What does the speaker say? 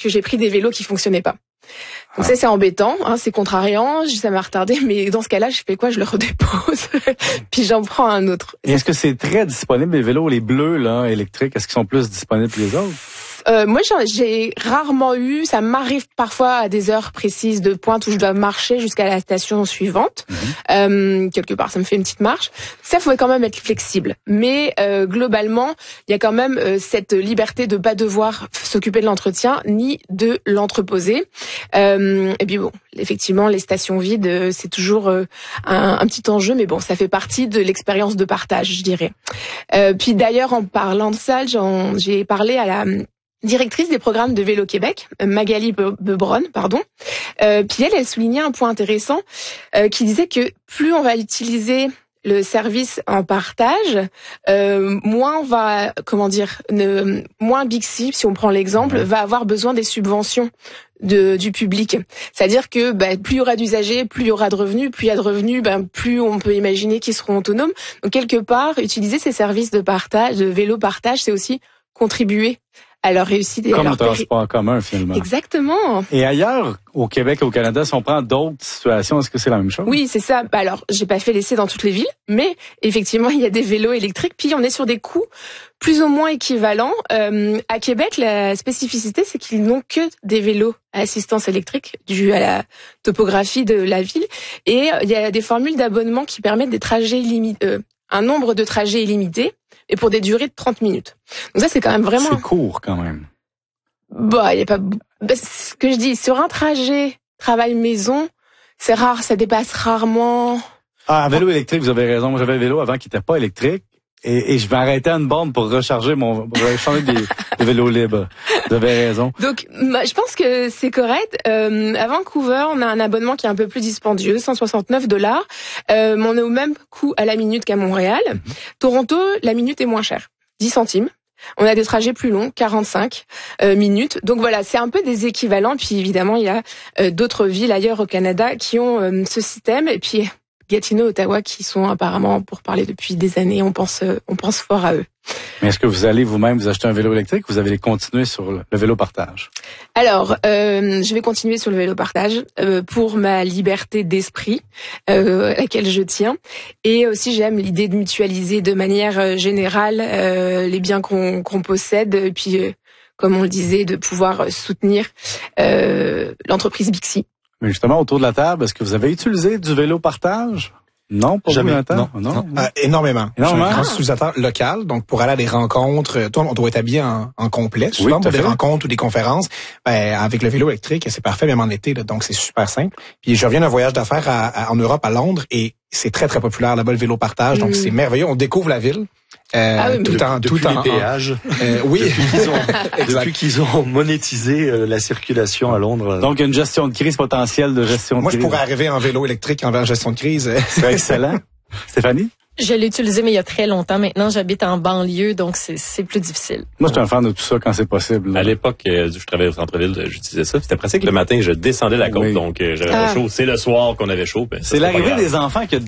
que j'ai pris des vélos qui fonctionnaient pas. Donc ça, c'est embêtant, hein, c'est contrariant, ça m'a retardé, mais dans ce cas-là, je fais quoi? Je le redépose, puis j'en prends un autre. Et est-ce que c'est très disponible, les vélos, les bleus là, électriques, est-ce qu'ils sont plus disponibles que les autres? Moi, j'ai rarement eu, ça m'arrive parfois à des heures précises de pointe où je dois marcher jusqu'à la station suivante. Quelque part, ça me fait une petite marche. Ça, faut quand même être flexible. Mais globalement, il y a quand même cette liberté de pas devoir s'occuper de l'entretien ni de l'entreposer. Et puis bon, effectivement, les stations vides, c'est toujours un petit enjeu, mais bon, ça fait partie de l'expérience de partage, je dirais. Puis d'ailleurs, en parlant de ça, j'ai parlé à la directrice des programmes de Vélo Québec, Magali Bebronne, puis elle soulignait un point intéressant qui disait que plus on va utiliser le service en partage, moins on va, moins Bixi, si on prend l'exemple, va avoir besoin des subventions du public. C'est-à-dire que plus il y aura d'usagers, plus il y aura de revenus, plus il y a de revenus, plus on peut imaginer qu'ils seront autonomes. Donc quelque part, utiliser ces services de partage, de vélo partage, c'est aussi contribuer à leur réussite. Comme le transport en commun, finalement. Exactement. Et ailleurs, au Québec et au Canada, si on prend d'autres situations, est-ce que c'est la même chose? Oui, c'est ça. Alors, j'ai pas fait l'essai dans toutes les villes, mais effectivement, il y a des vélos électriques, puis on est sur des coûts plus ou moins équivalents. À Québec, la spécificité, c'est qu'ils n'ont que des vélos à assistance électrique, dû à la topographie de la ville. Et il y a des formules d'abonnement qui permettent des trajets un nombre de trajets illimité, et pour des durées de 30 minutes. Donc ça, c'est quand même vraiment... C'est court, quand même. Il y a pas... ce que je dis, sur un trajet travail-maison, c'est rare, ça dépasse rarement... Un vélo électrique, vous avez raison. Moi, j'avais un vélo avant qui n'était pas électrique. Et je vais arrêter à une borne pour recharger changer des vélos libres. Vous avez raison. Donc, je pense que c'est correct. À Vancouver, on a un abonnement qui est un peu plus dispendieux, $169. On est au même coût à la minute qu'à Montréal. Toronto, la minute est moins chère, 10 centimes. On a des trajets plus longs, 45 minutes. Donc voilà, c'est un peu des équivalents. Puis évidemment, il y a d'autres villes ailleurs au Canada qui ont ce système. Et puis Gatineau, Ottawa, qui sont apparemment pour parler depuis des années. On pense fort à eux. Mais est-ce que vous allez vous-même vous acheter un vélo électrique ou vous allez continuer sur le vélo partage? Alors, je vais continuer sur le vélo partage pour ma liberté d'esprit à laquelle je tiens. Et aussi, j'aime l'idée de mutualiser de manière générale les biens qu'on possède. Et puis, comme on le disait, de pouvoir soutenir l'entreprise Bixi. Mais justement, autour de la table, est-ce que vous avez utilisé du vélo partage? Non, pas jamais. Non. Énormément. Je suis un grand utilisateur local, donc pour aller à des rencontres, toi, on doit être habillé en complet, souvent pour des rencontres ou des conférences. Avec le vélo électrique, c'est parfait, même en été, donc c'est super simple. Puis je reviens d'un voyage d'affaires en Europe, à Londres, et c'est très, très populaire là-bas, le vélo partage, donc c'est merveilleux. On découvre la ville. Depuis les péages. Oui. Depuis qu'ils ont monétisé la circulation à Londres. Donc, il y a une gestion de crise potentielle de gestion de crise. Moi, je pourrais arriver en vélo électrique en gestion de crise. C'est excellent. Stéphanie? Je l'ai utilisé, mais il y a très longtemps. Maintenant, j'habite en banlieue, donc c'est plus difficile. Moi, je suis un fan de tout ça quand c'est possible. À l'époque, je travaillais au centre-ville, j'utilisais ça. C'était pratique. Le matin, je descendais la côte, donc j'avais pas chaud. C'est le soir qu'on avait chaud. C'est l'arrivée des enfants qui a